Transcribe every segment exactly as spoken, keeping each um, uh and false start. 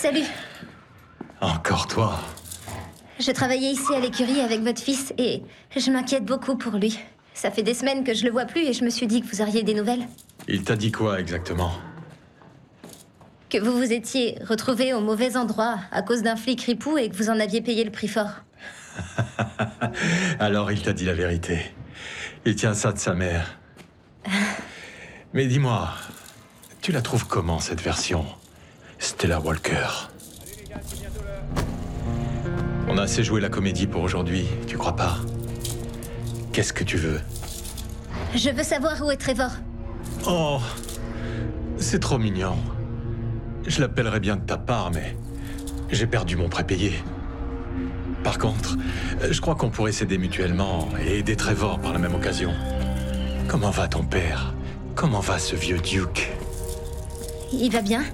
Salut. Encore toi. Je travaillais ici à l'écurie avec votre fils et je m'inquiète beaucoup pour lui. Ça fait des semaines que je le vois plus et je me suis dit que vous auriez des nouvelles. Il t'a dit quoi exactement? Que vous vous étiez retrouvé au mauvais endroit à cause d'un flic ripou et que vous en aviez payé le prix fort. Alors il t'a dit la vérité. Il tient ça de sa mère. Mais dis-moi, tu la trouves comment cette version, Stella Walker? On a assez joué la comédie pour aujourd'hui, tu crois pas? Qu'est-ce que tu veux? Je veux savoir où est Trevor. Oh, c'est trop mignon. Je l'appellerais bien de ta part, mais j'ai perdu mon prépayé. Par contre, je crois qu'on pourrait s'aider mutuellement et aider Trevor par la même occasion. Comment va ton père? Comment va ce vieux Duke? Il va bien?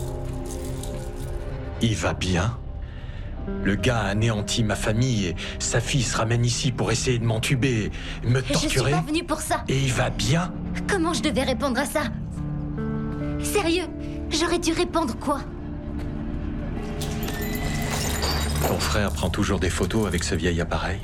Il va bien? Le gars a anéanti ma famille et sa fille se ramène ici pour essayer de m'entuber, me torturer. Je suis pas venue pour ça. Et il va bien? Comment je devais répondre à ça? Sérieux, j'aurais dû répondre quoi? Ton frère prend toujours des photos avec ce vieil appareil?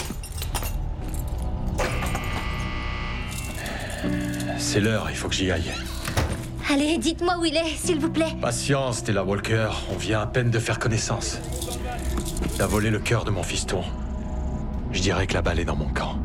C'est l'heure, il faut que j'y aille. Allez, dites-moi où il est, s'il vous plaît. Patience, Stella Walker, on vient à peine de faire connaissance. T'as volé le cœur de mon fiston. Je dirais que la balle est dans mon camp.